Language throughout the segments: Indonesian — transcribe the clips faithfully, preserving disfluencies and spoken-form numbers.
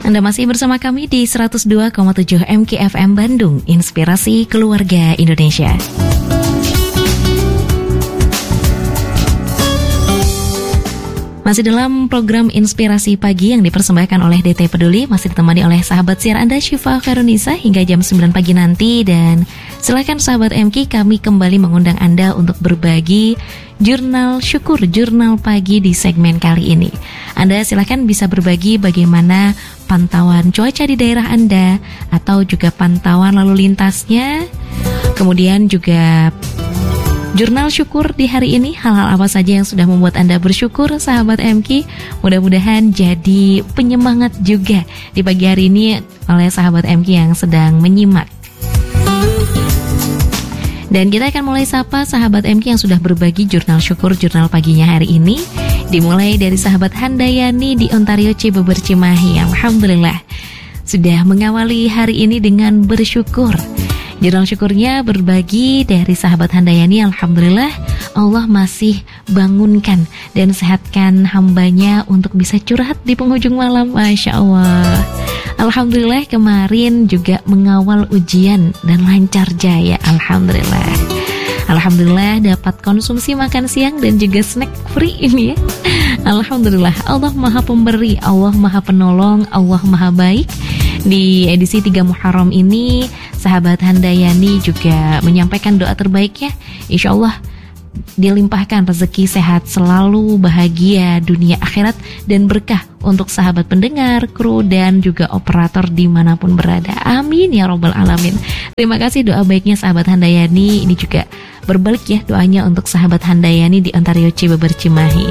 Anda masih bersama kami di seratus dua koma tujuh M K F M Bandung, Inspirasi Keluarga Indonesia. Masih dalam program Inspirasi Pagi yang dipersembahkan oleh D T Peduli, masih ditemani oleh sahabat siar Anda Syifa Khairunisa hingga jam sembilan pagi nanti. Dan silakan sahabat M K, kami kembali mengundang Anda untuk berbagi jurnal syukur, jurnal pagi di segmen kali ini. Anda silakan bisa berbagi bagaimana pantauan cuaca di daerah Anda, atau juga pantauan lalu lintasnya. Kemudian juga jurnal syukur di hari ini, hal-hal apa saja yang sudah membuat Anda bersyukur, sahabat M K. Mudah-mudahan jadi penyemangat juga di pagi hari ini oleh sahabat M K yang sedang menyimak. Dan kita akan mulai sapa sahabat M K yang sudah berbagi jurnal syukur, jurnal paginya hari ini. Dimulai dari sahabat Handayani di Ontario, Cibeber, Cimahi. Alhamdulillah sudah mengawali hari ini dengan bersyukur. Jurnal syukurnya berbagi dari sahabat Handayani, alhamdulillah Allah masih bangunkan dan sehatkan hambanya untuk bisa curhat di penghujung malam. Masya Allah. Alhamdulillah kemarin juga mengawal ujian dan lancar jaya. Alhamdulillah. Alhamdulillah dapat konsumsi makan siang dan juga snack free ini ya. Alhamdulillah, Allah Maha Pemberi, Allah Maha Penolong, Allah Maha Baik. Di edisi tiga Muharram ini, sahabat Handayani juga menyampaikan doa terbaiknya. Insya Allah dilimpahkan rezeki, sehat selalu, bahagia dunia akhirat, dan berkah untuk sahabat pendengar, kru, dan juga operator dimanapun berada. Amin ya robbal alamin. Terima kasih doa baiknya sahabat Handayani. Ini juga berbalik ya doanya untuk sahabat Handayani di Ontario, Cibeber, Cimahi.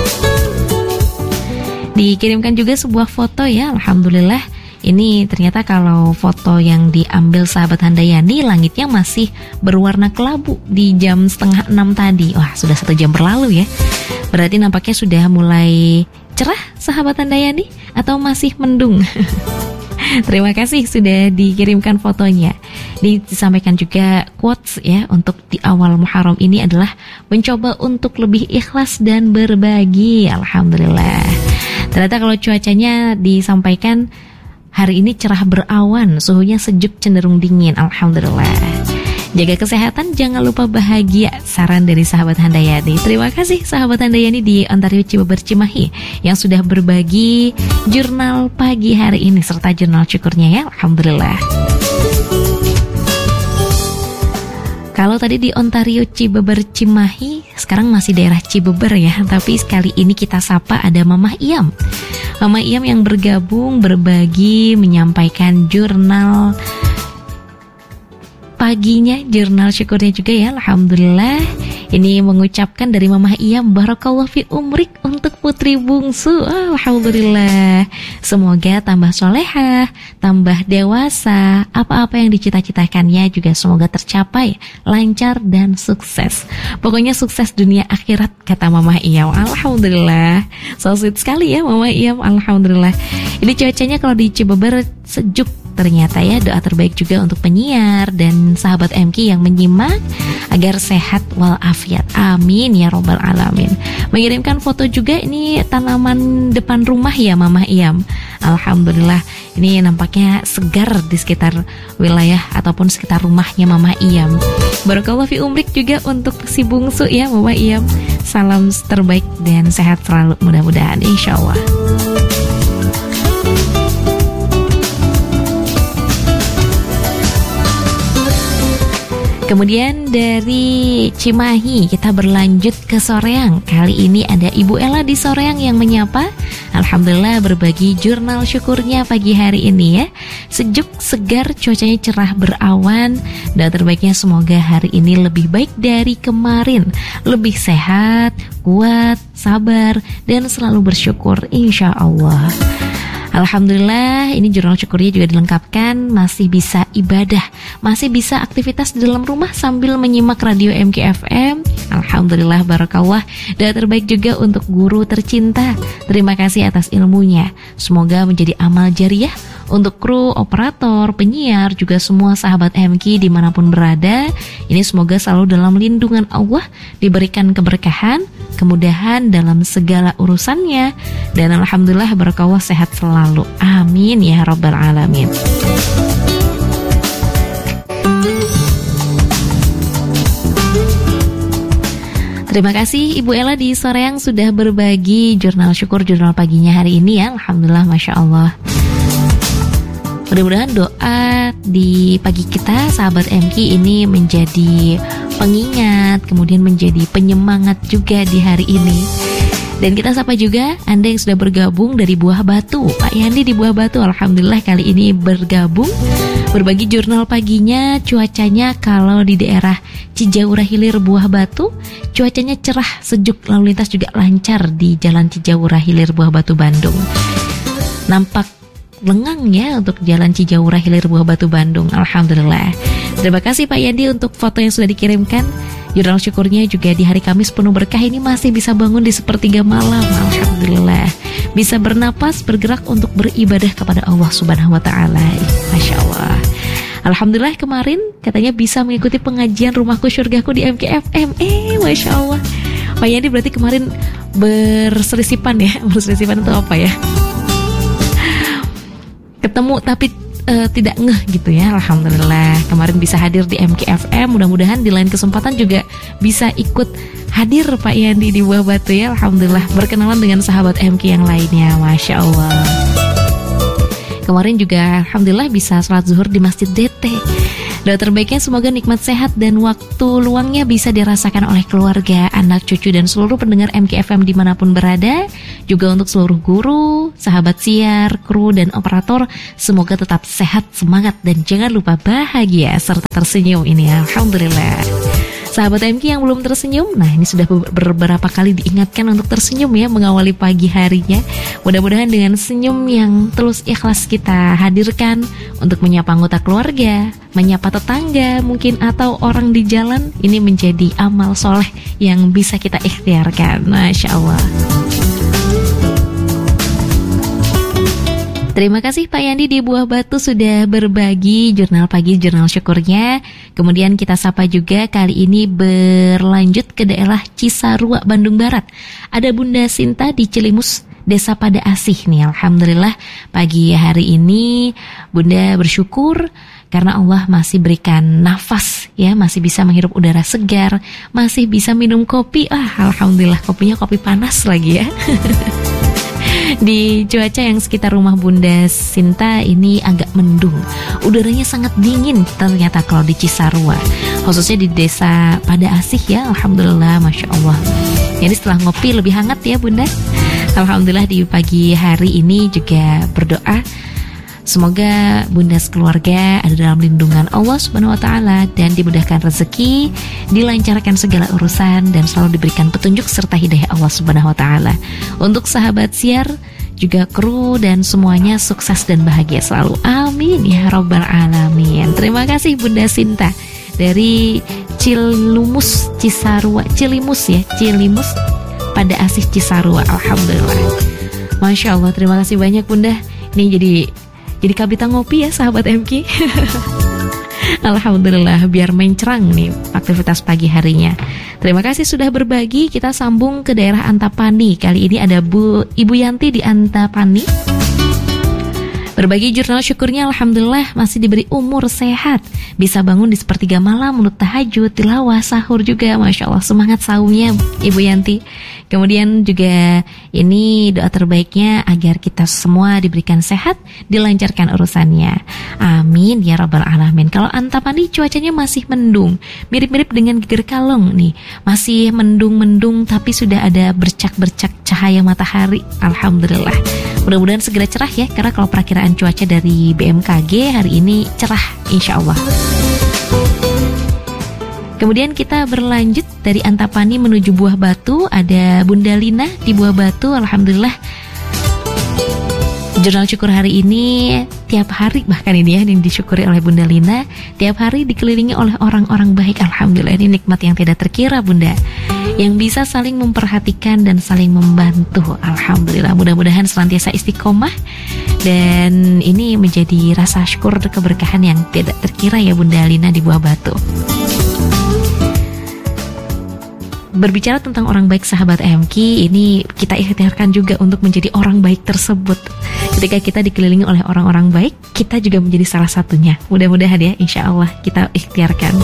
Dikirimkan juga sebuah foto ya, alhamdulillah. Ini ternyata kalau foto yang diambil sahabat Handayani, langitnya masih berwarna kelabu di jam setengah enam tadi. Wah, sudah satu jam berlalu ya. Berarti nampaknya sudah mulai cerah sahabat Handayani, atau masih mendung? Terima kasih sudah dikirimkan fotonya. Disampaikan juga quotes ya untuk di awal Muharram ini adalah mencoba untuk lebih ikhlas dan berbagi. Alhamdulillah. Ternyata kalau cuacanya disampaikan hari ini cerah berawan, suhunya sejuk cenderung dingin. Alhamdulillah. Jaga kesehatan, jangan lupa bahagia. Saran dari sahabat Handayani. Terima kasih sahabat Handayani di Ontario, Cibeber, Cimahi yang sudah berbagi jurnal pagi hari ini serta jurnal syukurnya ya. Alhamdulillah. Kalau tadi di Ontario, Cibeber, Cimahi, sekarang masih daerah Cibeber ya. Tapi sekali ini kita sapa ada Mamah Iyam. Mama Iyam yang bergabung, berbagi, menyampaikan jurnal paginya, jurnal syukurnya juga ya. Alhamdulillah. Ini mengucapkan dari Mama Iyam, barakallahu fi umrik untuk putri bungsu. Alhamdulillah. Semoga tambah solehah, tambah dewasa, apa-apa yang dicita-citakannya juga semoga tercapai, lancar dan sukses. Pokoknya sukses dunia akhirat, kata Mama Iyam. Alhamdulillah. So sweet sekali ya Mama Iyam. Alhamdulillah. Ini cuacanya kalau di Cibeber sejuk ternyata ya. Doa terbaik juga untuk penyiar dan sahabat M K yang menyimak agar sehat walafiat. Amin ya robbal alamin. Mengirimkan foto juga ini tanaman depan rumah ya Mama Iyam. Alhamdulillah ini nampaknya segar di sekitar wilayah ataupun sekitar rumahnya Mama Iyam. Barakallahu fi umrik juga untuk si bungsu ya Mama Iyam. Salam terbaik dan sehat selalu mudah-mudahan insyaallah. Kemudian dari Cimahi kita berlanjut ke Soreang. Kali ini ada Ibu Ella di Soreang yang menyapa. Alhamdulillah berbagi jurnal syukurnya pagi hari ini ya. Sejuk, segar, cuacanya cerah berawan. Doa terbaiknya semoga hari ini lebih baik dari kemarin. Lebih sehat, kuat, sabar, dan selalu bersyukur insya Allah. Alhamdulillah ini jurnal syukurnya juga dilengkapkan masih bisa ibadah masih bisa aktivitas di dalam rumah sambil menyimak radio M K F M. Alhamdulillah, barakallah. Dan terbaik juga untuk guru tercinta. Terima kasih atas ilmunya. Semoga menjadi amal jariah untuk kru, operator, penyiar, juga semua sahabat M K dimanapun berada. Ini semoga selalu dalam lindungan Allah, diberikan keberkahan, kemudahan dalam segala urusannya. Dan alhamdulillah, barakallah, sehat selalu. Amin ya rabbal alamin. Terima kasih Ibu Ella di Soreang sudah berbagi jurnal syukur, jurnal paginya hari ini ya. Alhamdulillah, Masya Allah. Mudah-mudahan doa di pagi kita sahabat M K ini menjadi pengingat, kemudian menjadi penyemangat juga di hari ini. Dan kita sapa juga Anda yang sudah bergabung dari Buah Batu. Pak Yandi di Buah Batu, alhamdulillah kali ini bergabung berbagi jurnal paginya. Cuacanya kalau di daerah Cijaura Hilir Buah Batu, cuacanya cerah, sejuk, lalu lintas juga lancar di Jalan Cijaura Hilir Buah Batu Bandung. Nampak lengang ya untuk Jalan Cijaura Hilir Buah Batu Bandung. Alhamdulillah. Terima kasih Pak Yandi untuk foto yang sudah dikirimkan. Jurnal syukurnya juga di hari Kamis penuh berkah ini masih bisa bangun di sepertiga malam. Alhamdulillah. Bisa bernapas, bergerak untuk beribadah kepada Allah Subhanahu wa taala. Masya Allah. Alhamdulillah kemarin katanya bisa mengikuti pengajian Rumahku Syurgaku di M K F M. Eh, Masya Allah. Pak Yandi berarti kemarin berselisipan ya. Berselisipan itu apa ya? Ketemu tapi uh, tidak ngeh gitu ya. Alhamdulillah kemarin bisa hadir di M K F M. Mudah-mudahan di lain kesempatan juga bisa ikut hadir Pak Yandi di Buah Batu ya. Alhamdulillah berkenalan dengan sahabat M K yang lainnya. Masya Allah. Kemarin juga alhamdulillah bisa sholat zuhur di Masjid D T. Doa terbaiknya semoga nikmat sehat dan waktu luangnya bisa dirasakan oleh keluarga, anak, cucu, dan seluruh pendengar M K F M dimanapun berada. Juga untuk seluruh guru, sahabat siar, kru, dan operator, semoga tetap sehat, semangat, dan jangan lupa bahagia serta tersenyum ini. Alhamdulillah. Sahabat M K yang belum tersenyum, nah ini sudah beberapa kali diingatkan untuk tersenyum ya mengawali pagi harinya. Mudah-mudahan dengan senyum yang tulus ikhlas kita hadirkan untuk menyapa anggota keluarga, menyapa tetangga mungkin atau orang di jalan, ini menjadi amal soleh yang bisa kita ikhtiarkan. Masya Allah. Terima kasih Pak Yandi di Buah Batu sudah berbagi jurnal pagi, jurnal syukurnya. Kemudian kita sapa juga kali ini berlanjut ke daerah Cisarua, Bandung Barat. Ada Bunda Sinta di Cilimus, Desa Pada Asih nih. Alhamdulillah pagi hari ini Bunda bersyukur karena Allah masih berikan nafas ya, masih bisa menghirup udara segar, masih bisa minum kopi. Ah, alhamdulillah kopinya kopi panas lagi ya. Di cuaca yang sekitar rumah Bunda Sinta ini agak mendung. Udaranya sangat dingin ternyata kalau di Cisarua, khususnya di Desa Pada Asih ya. Alhamdulillah, Masya Allah. Jadi setelah ngopi lebih hangat ya Bunda. Alhamdulillah di pagi hari ini juga berdoa semoga Bunda sekeluarga ada dalam lindungan Allah Subhanahu wa taala dan dimudahkan rezeki, dilancarkan segala urusan dan selalu diberikan petunjuk serta hidayah Allah Subhanahu wa taala. Untuk sahabat siar juga kru dan semuanya sukses dan bahagia selalu. Amin ya rabbal alamin. Terima kasih Bunda Sinta dari Cilumus Cisarua, Cilimus ya, Cilimus Pada Asih Cisarua. Alhamdulillah. Masya Allah, terima kasih banyak Bunda. Ini jadi Jadi kabita ngopi ya sahabat M K. Alhamdulillah biar mencerang nih aktivitas pagi harinya. Terima kasih sudah berbagi. Kita sambung ke daerah Antapani. Kali ini ada Bu Ibu Yanti di Antapani. Berbagi jurnal syukurnya alhamdulillah masih diberi umur sehat. Bisa bangun di sepertiga malam menurut tahajud, tilawah, sahur juga. Masya Allah semangat sahurnya Ibu Yanti. Kemudian juga ini doa terbaiknya agar kita semua diberikan sehat, dilancarkan urusannya. Amin ya rabbal alamin. Kalau Antapani cuacanya masih mendung, mirip-mirip dengan Geger Kalong nih. Masih mendung-mendung tapi sudah ada bercak-bercak cahaya matahari. Alhamdulillah. Mudah-mudahan segera cerah ya, karena kalau perakiraan cuaca dari B M K G hari ini cerah insya Allah. Kemudian kita berlanjut dari Antapani menuju Buah Batu. Ada Bunda Lina di Buah Batu. Alhamdulillah Jurnal syukur hari ini tiap hari, bahkan ini ya yang disyukuri oleh Bunda Lina, tiap hari dikelilingi oleh orang-orang baik. Alhamdulillah, ini nikmat yang tidak terkira Bunda, yang bisa saling memperhatikan dan saling membantu. Alhamdulillah, mudah-mudahan senantiasa istiqomah, dan ini menjadi rasa syukur keberkahan yang tidak terkira ya Bunda Lina di Buah Batu. Berbicara tentang orang baik sahabat M K, ini kita ikhtiarkan juga untuk menjadi orang baik tersebut. Ketika kita dikelilingi oleh orang-orang baik, kita juga menjadi salah satunya. Mudah-mudahan ya, insya Allah kita ikhtiarkan.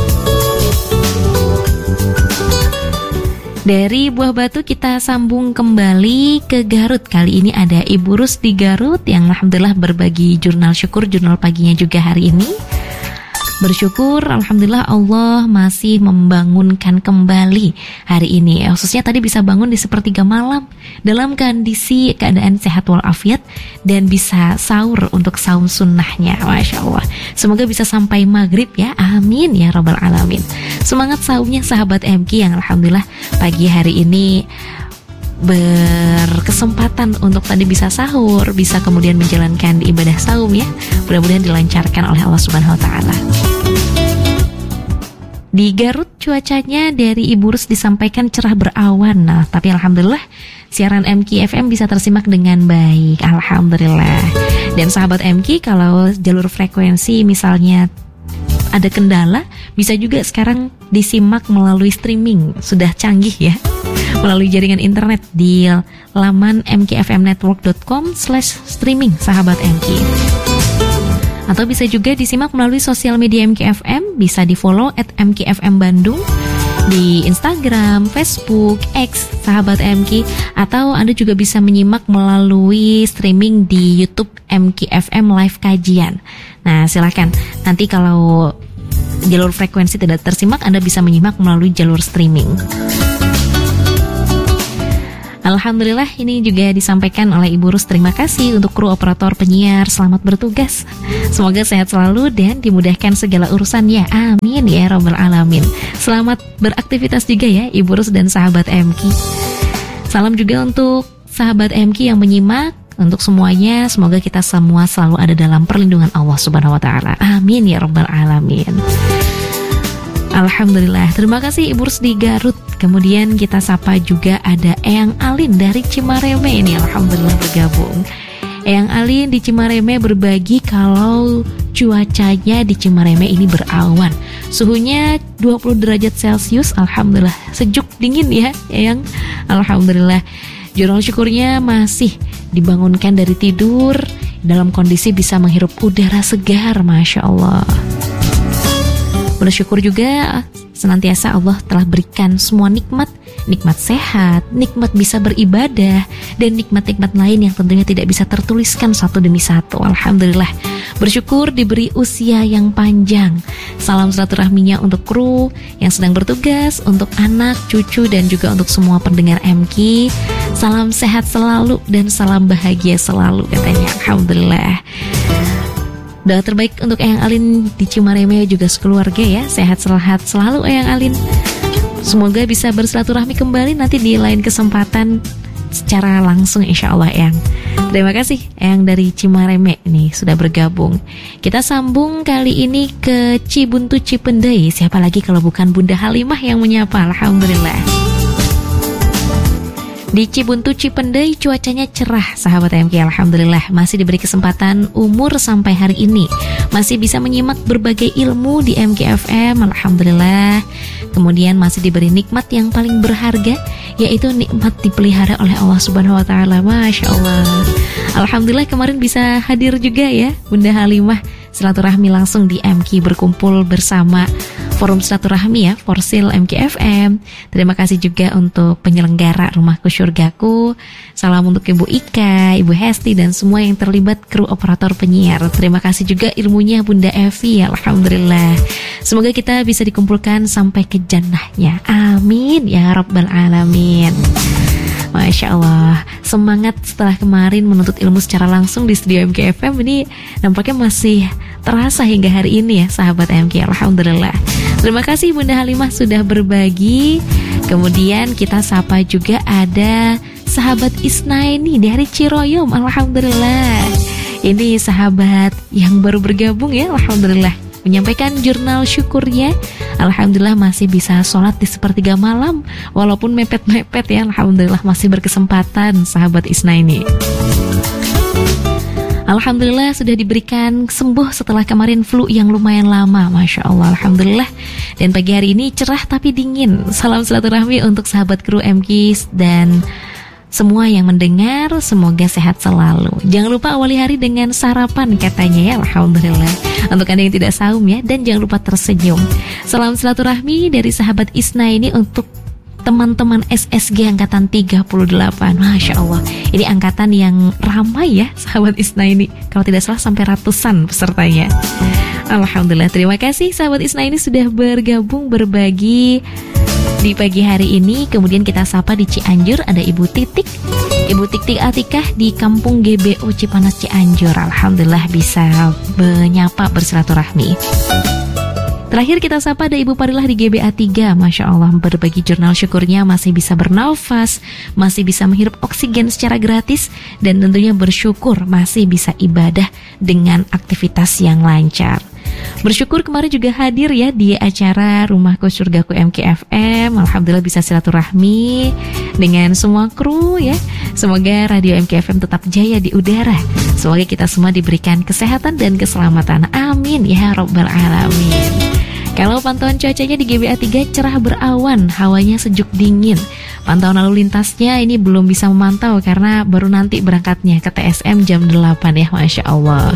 Dari Buah Batu kita sambung kembali ke Garut. Kali ini ada Ibu Rus di Garut yang alhamdulillah berbagi jurnal syukur, jurnal paginya juga hari ini. Bersyukur, alhamdulillah Allah masih membangunkan kembali hari ini. Khususnya tadi bisa bangun di sepertiga malam dalam kondisi keadaan sehat walafiat dan bisa sahur untuk saum sunnahnya. Masya Allah. Semoga bisa sampai maghrib ya. Amin ya rabbal alamin. Semangat saumnya sahabat M K yang alhamdulillah pagi hari ini berkesempatan untuk tadi bisa sahur, bisa kemudian menjalankan ibadah saum ya. Mudah-mudahan dilancarkan oleh Allah Subhanahu wa taala. Di Garut cuacanya dari Ibu Rus disampaikan cerah berawan. Nah, tapi alhamdulillah siaran M K F M bisa tersimak dengan baik. Alhamdulillah. Dan sahabat M K, kalau jalur frekuensi misalnya ada kendala, bisa juga sekarang disimak melalui streaming. Sudah canggih ya, melalui jaringan internet di laman m k f m network dot com slash streaming sahabat M K. Atau bisa juga disimak melalui sosial media M K F M, bisa di follow at M K F M Bandung di Instagram, Facebook, X sahabat M K, atau Anda juga bisa menyimak melalui streaming di YouTube M K F M Live Kajian. Nah, silakan. Nanti kalau jalur frekuensi tidak tersimak, Anda bisa menyimak melalui jalur streaming. Alhamdulillah, ini juga disampaikan oleh Ibu Rus. Terima kasih untuk kru operator penyiar, selamat bertugas. Semoga sehat selalu dan dimudahkan segala urusannya. Amin ya rabbal alamin. Selamat beraktivitas juga ya Ibu Rus dan sahabat M K. Salam juga untuk sahabat M K yang menyimak. Untuk semuanya, semoga kita semua selalu ada dalam perlindungan Allah Subhanahu wa taala. Amin ya rabbal alamin. Alhamdulillah, terima kasih Ibu Rus di Garut. Kemudian kita sapa juga ada Eyang Alin dari Cimareme ini, alhamdulillah bergabung. Eyang Alin di Cimareme berbagi kalau cuacanya di Cimareme ini berawan. Suhunya dua puluh derajat Celcius, alhamdulillah sejuk dingin ya Eyang. Alhamdulillah. Jurnal syukurnya masih dibangunkan dari tidur dalam kondisi bisa menghirup udara segar, Masya Allah. Bersyukur juga senantiasa Allah telah berikan semua nikmat, nikmat sehat, nikmat bisa beribadah, dan nikmat-nikmat lain yang tentunya tidak bisa tertuliskan satu demi satu. Alhamdulillah, bersyukur diberi usia yang panjang. Salam silaturahminya untuk kru yang sedang bertugas, untuk anak, cucu, dan juga untuk semua pendengar M K. Salam sehat selalu dan salam bahagia selalu katanya. Alhamdulillah. Doa terbaik untuk Eyang Alin di Cimareme juga sekeluarga ya. Sehat-sehat selalu Eyang Alin. Semoga bisa bersilaturahmi kembali nanti di lain kesempatan secara langsung insya Allah Eyang. Terima kasih Eyang dari Cimareme ini sudah bergabung. Kita sambung kali ini ke Cibuntu Cipendei. Siapa lagi kalau bukan Bunda Halimah yang menyapa. Alhamdulillah. Di Cibuntu Cipendei cuacanya cerah sahabat M K, alhamdulillah. Masih diberi kesempatan umur sampai hari ini, masih bisa menyimak berbagai ilmu di M K F M, alhamdulillah. Kemudian masih diberi nikmat yang paling berharga, yaitu nikmat dipelihara oleh Allah Subhanahu wa taala. Masya Allah. Alhamdulillah kemarin bisa hadir juga ya Bunda Halimah, silaturahmi langsung di M K, berkumpul bersama forum silaturahmi ya, Forsil M K F M. Terima kasih juga untuk penyelenggara Rumahku Syurgaku. Salam untuk Ibu Ika, Ibu Hesti, dan semua yang terlibat kru operator penyiar. Terima kasih juga ilmunya Bunda Evi, alhamdulillah. Semoga kita bisa dikumpulkan sampai ke jannahnya. Amin ya rabbal alamin. Masya Allah, semangat setelah kemarin menuntut ilmu secara langsung di studio M K F M ini nampaknya masih terasa hingga hari ini ya sahabat M K, alhamdulillah. Terima kasih Bunda Halimah sudah berbagi. Kemudian kita sapa juga ada sahabat Isnaini dari Ciroyom, alhamdulillah. Ini sahabat yang baru bergabung ya, alhamdulillah, menyampaikan jurnal syukurnya. Alhamdulillah masih bisa sholat di sepertiga malam, walaupun mepet-mepet ya. Alhamdulillah masih berkesempatan sahabat Isna ini. Alhamdulillah sudah diberikan sembuh setelah kemarin flu yang lumayan lama, Masya Allah, alhamdulillah. Dan pagi hari ini cerah tapi dingin. Salam silaturahmi untuk sahabat kru M K dan semua yang mendengar, semoga sehat selalu. Jangan lupa awali hari dengan sarapan katanya ya, alhamdulillah. Untuk Anda yang tidak saum ya, dan jangan lupa tersenyum. Salam silaturahmi dari sahabat Isna ini untuk teman-teman S S G angkatan tiga puluh delapan. Masya Allah, ini angkatan yang ramai ya sahabat Isna ini. Kalau tidak salah sampai ratusan pesertanya. Alhamdulillah, terima kasih sahabat Isna ini sudah bergabung berbagi di pagi hari ini. Kemudian kita sapa di Cianjur ada Ibu Titik, Ibu Titik Atikah di Kampung G B U Cipanas Cianjur. Alhamdulillah bisa menyapa bersilaturahmi. Terakhir kita sapa ada Ibu Parilah di G B A tiga. Masya Allah, berbagi jurnal syukurnya masih bisa bernafas, masih bisa menghirup oksigen secara gratis, dan tentunya bersyukur masih bisa ibadah dengan aktivitas yang lancar. Bersyukur kemarin juga hadir ya di acara Rumahku Surgaku M K F M. Alhamdulillah bisa silaturahmi dengan semua kru ya. Semoga Radio M K F M tetap jaya di udara. Semoga kita semua diberikan kesehatan dan keselamatan. Amin ya Rabbal Alamin. Kalau pantauan cuacanya di G B A tiga cerah berawan, hawanya sejuk dingin. Pantauan lalu lintasnya ini belum bisa memantau karena baru nanti berangkatnya ke T S M jam delapan ya, Masya Allah.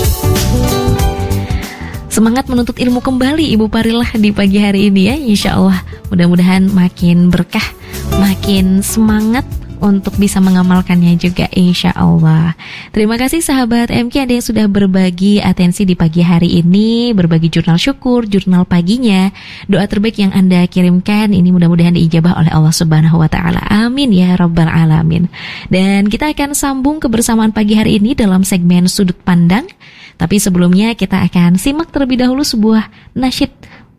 Semangat menuntut ilmu kembali Ibu Parilah di pagi hari ini ya, insya Allah. Mudah-mudahan makin berkah, makin semangat untuk bisa mengamalkannya juga, insya Allah. Terima kasih sahabat M K ada yang sudah berbagi atensi di pagi hari ini, berbagi jurnal syukur, jurnal paginya. Doa terbaik yang Anda kirimkan ini mudah-mudahan diijabah oleh Allah Subhanahu wa Ta'ala. Amin ya Rabbal Alamin. Dan kita akan sambung kebersamaan pagi hari ini dalam segmen Sudut Pandang. Tapi sebelumnya kita akan simak terlebih dahulu sebuah nasyid